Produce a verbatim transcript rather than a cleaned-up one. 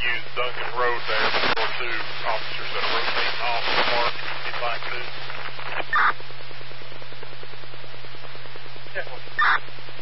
use Duncan Road there for two officers that are rotating off the park.